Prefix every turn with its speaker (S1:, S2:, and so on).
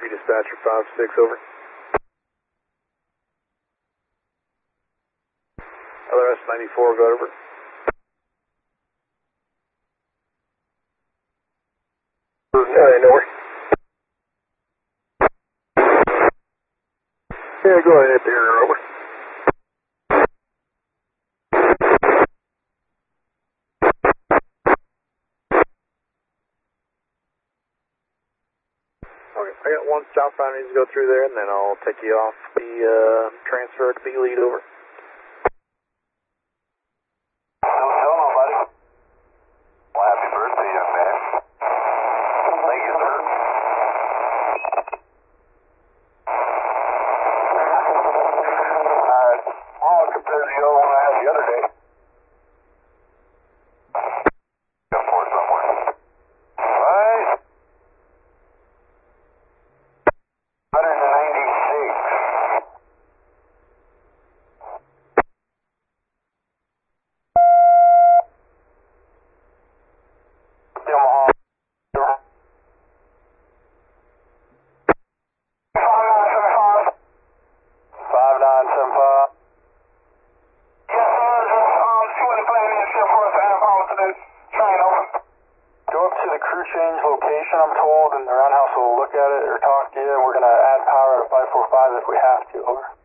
S1: Dispatcher 5-6, over. LRS 94, go over. Over. Yeah, go ahead there, over. Okay, I got one southbound needs to go through there, and then I'll take you off the transfer to B lead, over.
S2: Don't tell nobody. Well, happy birthday, young man. Thank you, sir. Well, compared to the other one I had the other day. Got four somewhere. Right. 196. Yamaha. 5975. 5975. Yes, sir. See what the plan is here for us to have on to the train, over. Go up to the crew change location, I'm told, and the roundhouse will look at it or talk to you. We're going to add power to 545 if we have to, over.